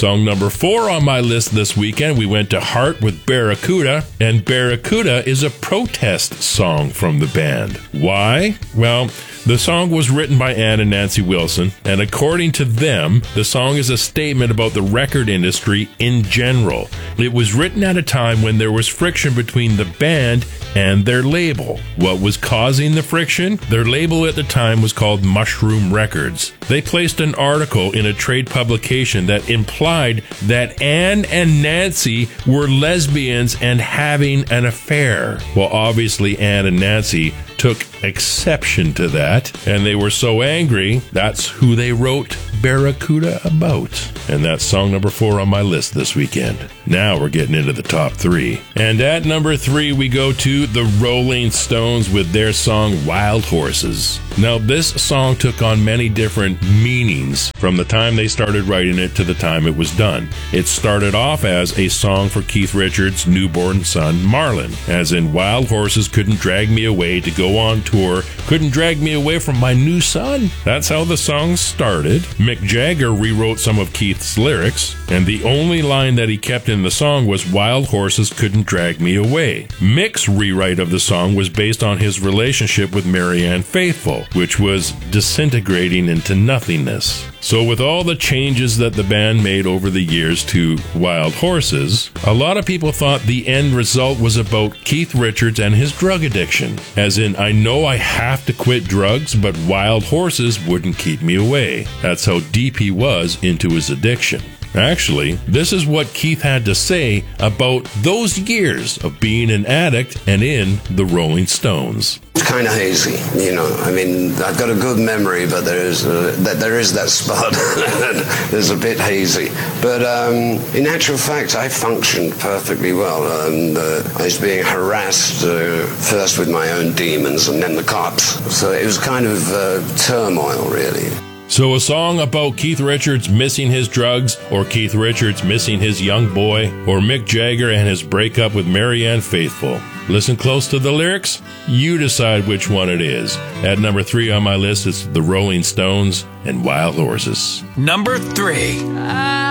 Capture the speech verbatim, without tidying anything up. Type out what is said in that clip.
Song number four on my list this weekend, we went to Heart with Barracuda, and Barracuda is a protest song from the band. Why? Well, the song was written by Ann and Nancy Wilson, and according to them, the song is a statement about the record industry in general. It was written at a time when there was friction between the band and their label. What was causing the friction? Their label at the time was called Mushroom Records. They placed an article in a trade publication that implied that Ann and Nancy were lesbians and having an affair. Well, obviously Ann and Nancy took exception to that, and they were so angry, that's who they wrote Barracuda about. And that's song number four on my list this weekend. Now we're getting into the top three. And at number three, we go to the Rolling Stones with their song Wild Horses. Now, this song took on many different meanings from the time they started writing it to the time it was done. It started off as a song for Keith Richards' newborn son, Marlon, as in Wild Horses couldn't drag me away to go on tour, couldn't drag me away from my new son. That's how the song started. Mick Jagger rewrote some of Keith's lyrics, and the only line that he kept in the song was Wild Horses couldn't drag me away. Mick's rewrite of the song was based on his relationship with Marianne Faithfull, which was disintegrating into nothingness. So with all the changes that the band made over the years to Wild Horses, a lot of people thought the end result was about Keith Richards and his drug addiction. As in, I know I have to quit drugs, but Wild Horses wouldn't keep me away. That's how deep he was into his addiction. Actually, this is what Keith had to say about those years of being an addict and in the Rolling Stones. It's kind of hazy, you know. I mean, I've got a good memory, but there is a, that there is that spot. There's a bit hazy, but um, in actual fact, I functioned perfectly well. And uh, I was being harassed uh, first with my own demons, and then the cops. So it was kind of uh, turmoil, really. So a song about Keith Richards missing his drugs, or Keith Richards missing his young boy, or Mick Jagger and his breakup with Marianne Faithfull. Listen close to the lyrics. You decide which one it is. At number three on my list is the Rolling Stones and Wild Horses. Number three.